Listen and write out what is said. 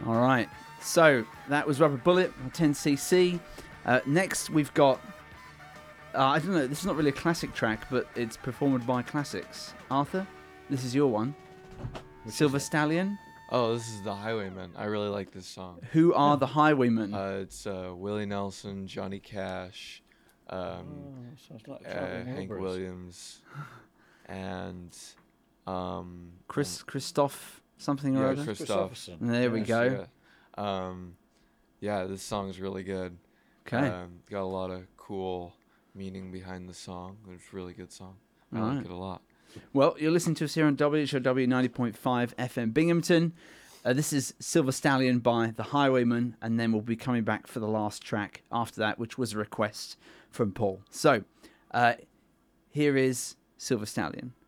All right. So that was Rubber Bullet, 10cc. Next, we've got. I don't know. This is not really a classic track, but it's performed by Classics. Arthur, this is your one. Silver Stallion. Oh, this is The Highwaymen. I really like this song. Who are the Highwaymen? It's Willie Nelson, Johnny Cash, Sounds like Traveling Hank Wilburys. Williams, and Christoph something or other. Christoph. Christopherson. There we Yes. go. Yeah, this song's really good. Okay. Got a lot of cool meaning behind the song. It's a really good song. I All like right. it a lot. Well, you're listening to us here on WHOW 90.5 FM Binghamton. This is Silver Stallion by The Highwaymen, and then we'll be coming back for the last track after that, which was a request from Paul. So, here is Silver Stallion.